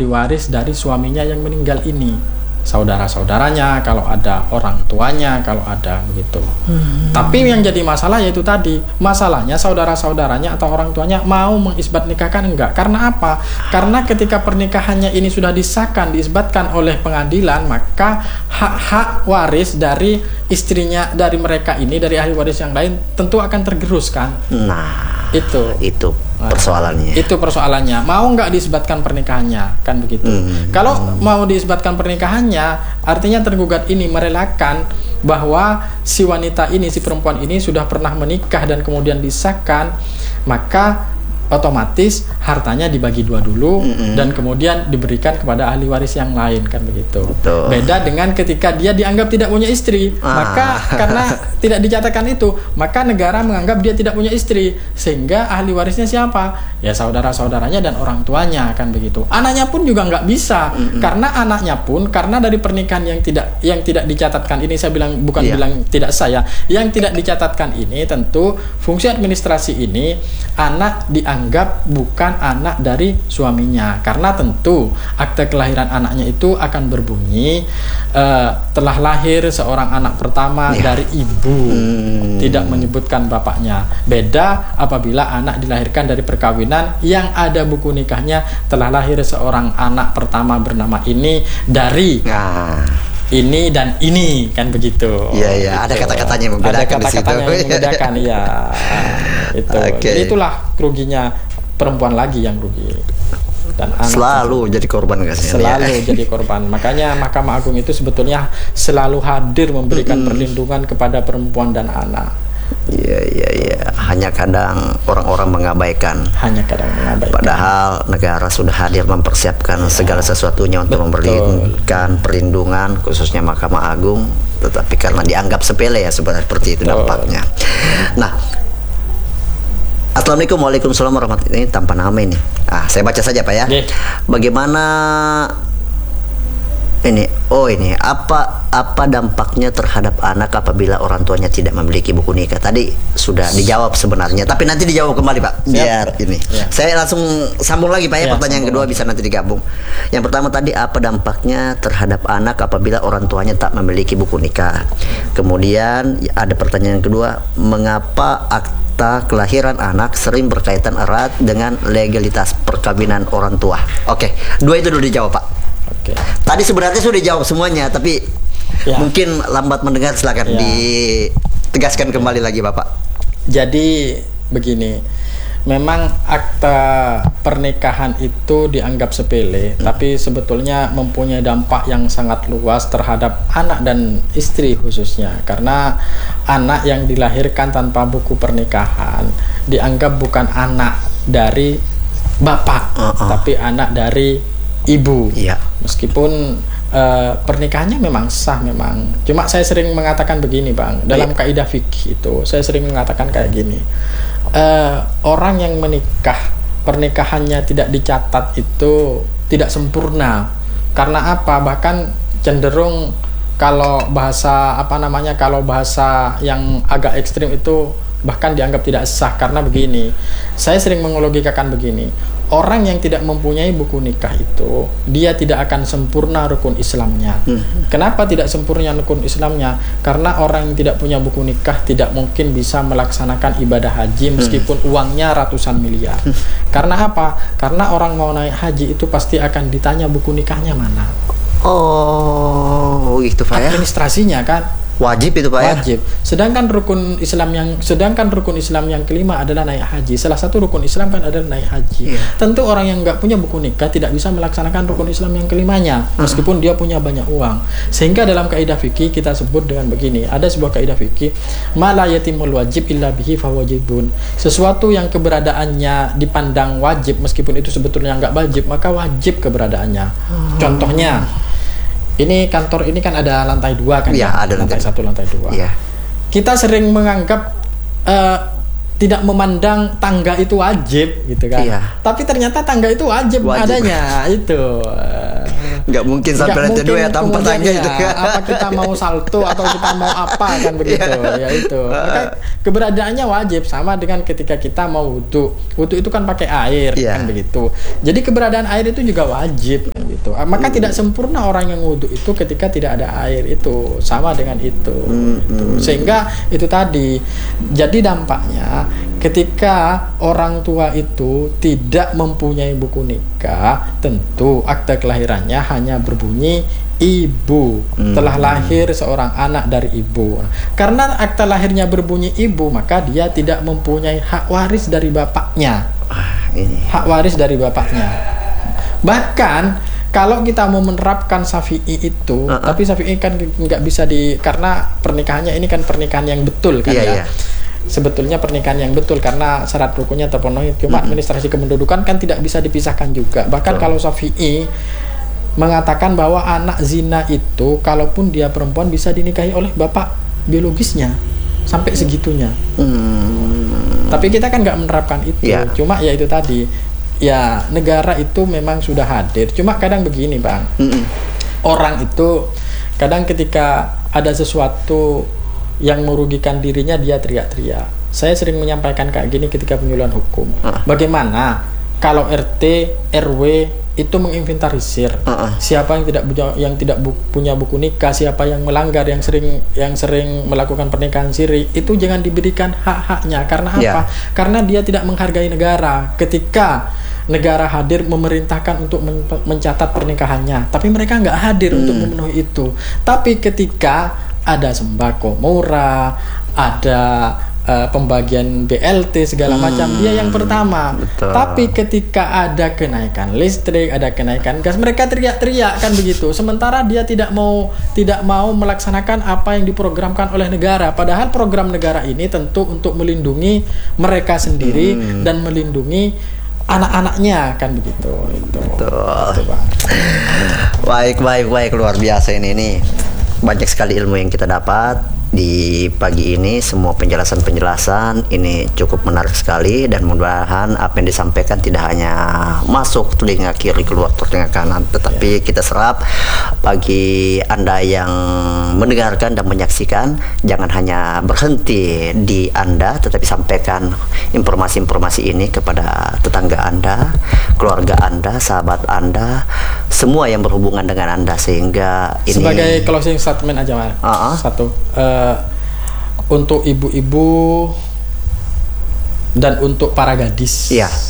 ahli waris dari suaminya yang meninggal ini. Saudara-saudaranya, kalau ada orang tuanya, kalau ada begitu. Tapi yang jadi masalah yaitu tadi, masalahnya saudara-saudaranya atau orang tuanya mau mengisbat nikahkan enggak. Karena apa? Karena ketika pernikahannya ini sudah disahkan, diisbatkan oleh pengadilan, maka hak-hak waris dari istrinya, dari mereka ini, dari ahli waris yang lain tentu akan tergerus kan. Nah, itu persoalannya. Itu persoalannya. Mau nggak diisbatkan pernikahannya, kan begitu. Kalau mau diisbatkan pernikahannya, artinya tergugat ini merelakan bahwa si wanita ini, si perempuan ini sudah pernah menikah dan kemudian disahkan, maka otomatis hartanya dibagi dua dulu dan kemudian diberikan kepada ahli waris yang lain, kan begitu. Betul. Beda dengan ketika dia dianggap tidak punya istri, maka karena tidak dicatatkan itu, maka negara menganggap dia tidak punya istri, sehingga ahli warisnya siapa? Ya saudara-saudaranya dan orang tuanya, kan begitu. Anaknya pun juga nggak bisa, karena anaknya pun karena dari pernikahan yang tidak dicatatkan ini, saya bilang bukan bilang tidak sah ya, yang tidak dicatatkan ini tentu fungsi administrasi ini anak dianggap bukan anak dari suaminya, karena tentu akte kelahiran anaknya itu akan berbunyi telah lahir seorang anak pertama dari ibu, tidak menyebutkan bapaknya. Beda apabila anak dilahirkan dari perkawinan yang ada buku nikahnya, telah lahir seorang anak pertama bernama ini dari ini dan ini, kan begitu. Iya, ada kata-katanya yang membedakan. Ada kata-katanya yang membedakan, iya. Itu. Jadi itulah keruginya perempuan lagi yang rugi. Dan anak selalu jadi korban, selalu jadi korban. Makanya Mahkamah Agung itu sebetulnya selalu hadir memberikan perlindungan kepada perempuan dan anak. Iya. Hanya kadang orang-orang mengabaikan. Padahal negara sudah hadir mempersiapkan segala sesuatunya untuk memberikan perlindungan, khususnya Mahkamah Agung. Tetapi karena dianggap sepele ya sebenarnya, seperti itu dampaknya. Nah, Assalamualaikum, waalaikumsalam warahmatullahi. Ini tanpa nama ini. Saya baca saja Pak ya. Bagaimana ini? Ini apa dampaknya terhadap anak apabila orang tuanya tidak memiliki buku nikah? Tadi sudah dijawab sebenarnya, tapi nanti dijawab kembali Pak. Biar ini. Saya langsung sambung lagi Pak ya, pertanyaan kedua bisa nanti digabung. Yang pertama tadi, apa dampaknya terhadap anak apabila orang tuanya tak memiliki buku nikah? Kemudian ada pertanyaan kedua, mengapa akta kelahiran anak sering berkaitan erat dengan legalitas perkawinan orang tua? Oke, dua itu dulu dijawab Pak. Tadi sebenarnya sudah dijawab semuanya, tapi mungkin lambat mendengar, silakan ditegaskan kembali lagi Bapak. Jadi begini, memang akta pernikahan itu dianggap sepele, tapi sebetulnya mempunyai dampak yang sangat luas terhadap anak dan istri khususnya, karena anak yang dilahirkan tanpa buku pernikahan dianggap bukan anak dari bapak, tapi anak dari ibu. Meskipun pernikahannya memang sah, memang. Cuma saya sering mengatakan begini Bang, dalam kaidah fikih itu saya sering mengatakan kayak gini, orang yang menikah pernikahannya tidak dicatat itu tidak sempurna. Karena apa? Bahkan cenderung kalau bahasa kalau bahasa yang agak ekstrim itu bahkan dianggap tidak sah. Karena begini, saya sering mengelogikakan begini, orang yang tidak mempunyai buku nikah itu dia tidak akan sempurna rukun Islamnya. Kenapa tidak sempurna rukun Islamnya? Karena orang yang tidak punya buku nikah tidak mungkin bisa melaksanakan ibadah haji meskipun uangnya ratusan miliar. Karena apa? Karena orang mau naik haji itu pasti akan ditanya buku nikahnya mana. Itu Pak ya. Administrasinya kan wajib itu Pak ya. Wajib. Sedangkan rukun Islam yang kelima adalah naik haji. Salah satu rukun Islam kan adalah naik haji. Tentu orang yang nggak punya buku nikah tidak bisa melaksanakan rukun Islam yang kelimanya meskipun dia punya banyak uang. Sehingga dalam kaidah fikih kita sebut dengan begini, ada sebuah kaidah fikih, ma la yatimul wajib illa bihi fawajibun. Sesuatu yang keberadaannya dipandang wajib meskipun itu sebetulnya nggak wajib, maka wajib keberadaannya. Contohnya, ini kantor ini kan ada lantai 2 kan? Ada lantai 1, lantai 2. Kita sering menganggap tidak memandang tangga itu wajib gitu kan? Tapi ternyata tangga itu wajib adanya itu. Nggak mungkin sampai lantai 2 ya tanpa tangga itu. Apa kita mau salto atau kita mau apa kan begitu. Ya itu. Maka keberadaannya wajib, sama dengan ketika kita mau wudu. Wudu itu kan pakai air kan begitu. Jadi keberadaan air itu juga wajib gitu. Maka tidak sempurna orang yang wudu itu ketika tidak ada air, itu sama dengan itu. Gitu. Sehingga itu tadi. Jadi dampaknya ketika orang tua itu tidak mempunyai buku nikah, tentu akte kelahirannya hanya berbunyi ibu, telah lahir seorang anak dari ibu. Karena akte lahirnya berbunyi ibu, maka dia tidak mempunyai hak waris dari bapaknya. Hak waris dari bapaknya. Bahkan kalau kita mau menerapkan Syafi'i itu, tapi Syafi'i kan nggak bisa karena pernikahannya ini kan pernikahan yang betul kan ya. Sebetulnya pernikahan yang betul karena syarat rukunnya terpenuhi. Cuma administrasi kependudukan kan tidak bisa dipisahkan juga. Bahkan kalau Syafi'i mengatakan bahwa anak zina itu kalaupun dia perempuan bisa dinikahi oleh bapak biologisnya, sampai segitunya. Tapi kita kan nggak menerapkan itu. Cuma ya itu tadi, ya negara itu memang sudah hadir. Cuma kadang begini Bang, orang itu kadang ketika ada sesuatu yang merugikan dirinya dia teriak-teriak. Saya sering menyampaikan kayak gini ketika penyuluhan hukum. Bagaimana kalau RT RW itu menginventarisir siapa yang tidak punya buku nikah, siapa yang melanggar, yang sering melakukan pernikahan siri, itu jangan diberikan hak-haknya. Karena apa? Karena dia tidak menghargai negara. Ketika negara hadir memerintahkan untuk mencatat pernikahannya, tapi mereka nggak hadir untuk memenuhi itu. Tapi ketika ada sembako murah, ada pembagian BLT segala macam, dia yang pertama. Tapi ketika ada kenaikan listrik, ada kenaikan gas, mereka teriak-teriak kan begitu. Sementara dia tidak mau melaksanakan apa yang diprogramkan oleh negara. Padahal program negara ini tentu untuk melindungi mereka sendiri dan melindungi anak-anaknya kan begitu. Betul. Baik, luar biasa ini. Banyak sekali ilmu yang kita dapat di pagi ini. Semua penjelasan ini cukup menarik sekali, dan mudah-mudahan apa yang disampaikan tidak hanya masuk telinga kiri keluar telinga kanan, tetapi kita serap. Bagi Anda yang mendengarkan dan menyaksikan, jangan hanya berhenti di Anda, tetapi sampaikan informasi-informasi ini kepada tetangga Anda, keluarga Anda, sahabat Anda, semua yang berhubungan dengan Anda, sehingga ini sebagai closing statement aja Mas. Satu, untuk ibu-ibu dan untuk para gadis,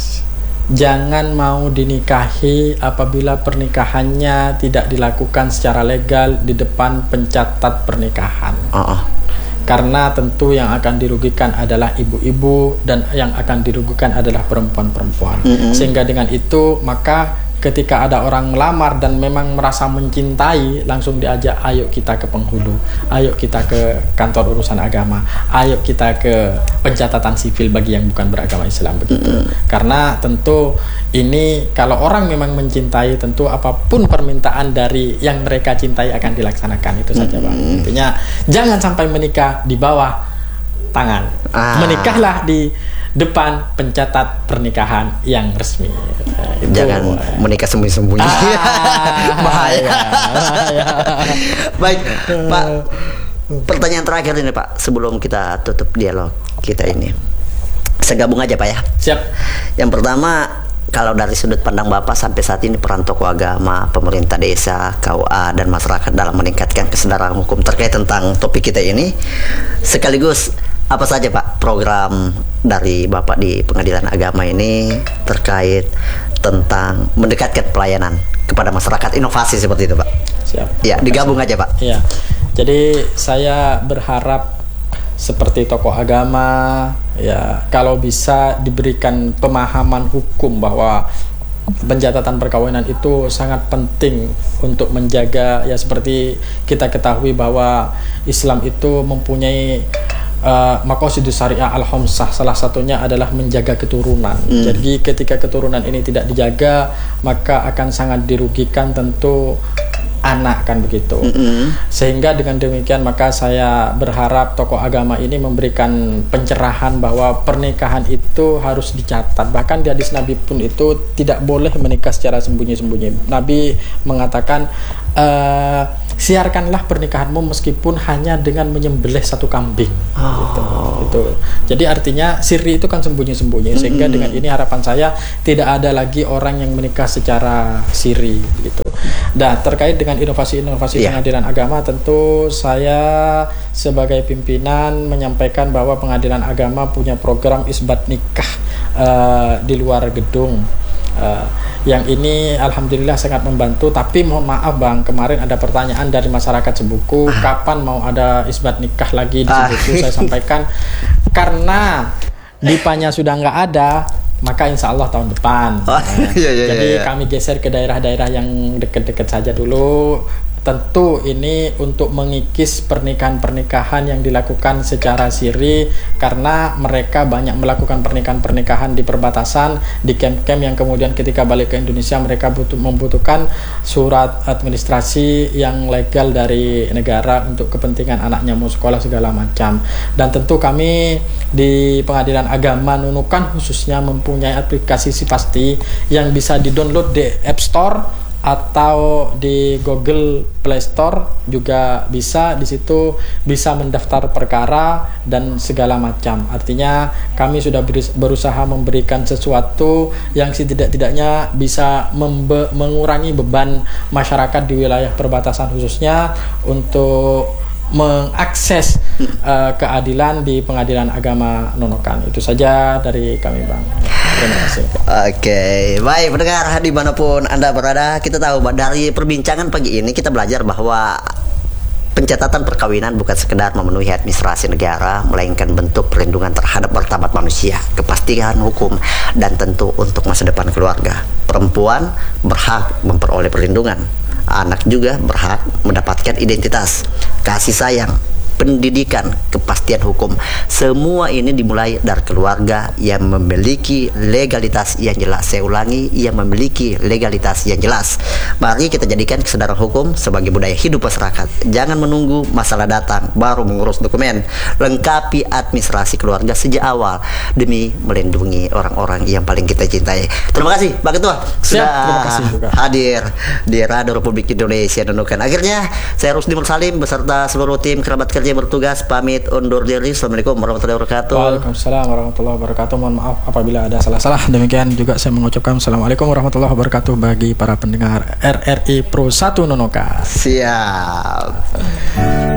jangan mau dinikahi apabila pernikahannya tidak dilakukan secara legal di depan pencatat pernikahan. Karena tentu yang akan dirugikan adalah ibu-ibu dan yang akan dirugikan adalah perempuan-perempuan. Sehingga dengan itu, maka ketika ada orang melamar dan memang merasa mencintai, langsung diajak, ayo kita ke penghulu, ayo kita ke kantor urusan agama, ayo kita ke pencatatan sipil bagi yang bukan beragama Islam begitu. Karena tentu ini kalau orang memang mencintai, tentu apapun permintaan dari yang mereka cintai akan dilaksanakan. Itu saja Bang. Intinya jangan sampai menikah di bawah tangan. Menikahlah di depan pencatat pernikahan yang resmi. Jangan menikah sembunyi-sembunyi. Bahaya. Baik, Pak. Pertanyaan terakhir ini Pak, sebelum kita tutup dialog kita ini. Saya gabung aja Pak ya. Siap. Yang pertama, kalau dari sudut pandang Bapak sampai saat ini peran tokoh agama, pemerintah desa, KUA, dan masyarakat dalam meningkatkan kesadaran hukum terkait tentang topik kita ini, sekaligus apa saja Pak program dari Bapak di Pengadilan Agama ini terkait tentang mendekatkan pelayanan kepada masyarakat, inovasi seperti itu Pak? Siap. Ya, digabung aja Pak. Ya, jadi saya berharap seperti tokoh agama, ya kalau bisa diberikan pemahaman hukum bahwa pencatatan perkawinan itu sangat penting untuk menjaga, ya seperti kita ketahui bahwa Islam itu mempunyai maqasidus syariah al-khamsah, salah satunya adalah menjaga keturunan. Jadi ketika keturunan ini tidak dijaga, maka akan sangat dirugikan tentu anak kan begitu. Sehingga dengan demikian maka saya berharap tokoh agama ini memberikan pencerahan bahwa pernikahan itu harus dicatat. Bahkan di hadis Nabi pun itu tidak boleh menikah secara sembunyi-sembunyi. Nabi mengatakan siarkanlah pernikahanmu meskipun hanya dengan menyembelih satu kambing. Gitu. Jadi artinya siri itu kan sembunyi-sembunyi. Sehingga dengan ini harapan saya tidak ada lagi orang yang menikah secara siri gitu. Nah, terkait dengan inovasi-inovasi pengadilan agama, tentu saya sebagai pimpinan menyampaikan bahwa pengadilan agama punya program isbat nikah di luar gedung. Yang ini alhamdulillah sangat membantu. Tapi mohon maaf Bang, kemarin ada pertanyaan dari masyarakat Sebuku, kapan mau ada isbat nikah lagi di Sebuku. Saya sampaikan karena dipanya sudah nggak ada, maka insya Allah tahun depan. Jadi kami geser ke daerah-daerah yang dekat-dekat saja dulu. Tentu ini untuk mengikis pernikahan-pernikahan yang dilakukan secara siri, karena mereka banyak melakukan pernikahan-pernikahan di perbatasan, di camp-camp yang kemudian ketika balik ke Indonesia mereka membutuhkan surat administrasi yang legal dari negara untuk kepentingan anaknya mau sekolah segala macam. Dan tentu kami di Pengadilan Agama Nunukan khususnya mempunyai aplikasi Sipasti yang bisa di-download di App Store atau di Google Play Store juga bisa. Di situ bisa mendaftar perkara dan segala macam. Artinya kami sudah berusaha memberikan sesuatu yang setidak-tidaknya bisa mengurangi beban masyarakat di wilayah perbatasan khususnya untuk mengakses keadilan di Pengadilan Agama Nunukan. Itu saja dari kami Bang. Terima kasih. Oke, baik pendengar dimanapun Anda berada, kita tahu dari perbincangan pagi ini kita belajar bahwa pencatatan perkawinan bukan sekedar memenuhi administrasi negara, melainkan bentuk perlindungan terhadap martabat manusia, kepastian hukum, dan tentu untuk masa depan keluarga. Perempuan berhak memperoleh perlindungan, anak juga berhak mendapatkan identitas, kasih sayang, pendidikan, kepastian hukum. Semua ini dimulai dari keluarga yang memiliki legalitas yang jelas. Saya ulangi, yang memiliki legalitas yang jelas. Mari kita jadikan kesadaran hukum sebagai budaya hidup masyarakat. Jangan menunggu masalah datang baru mengurus dokumen. Lengkapi administrasi keluarga sejak awal demi melindungi orang-orang yang paling kita cintai. Terima kasih Pak Ketua sudah hadir di Radio Republik Indonesia Nunukan. Akhirnya saya Rusdi Mursalim beserta seluruh tim kerabat kerja bertugas pamit undur diri. Assalamualaikum warahmatullahi wabarakatuh. Waalaikumsalam warahmatullahi wabarakatuh. Mohon maaf apabila ada salah-salah. Demikian juga saya mengucapkan Assalamualaikum warahmatullahi wabarakatuh bagi para pendengar RRI Pro 1 Nunukan. Siap.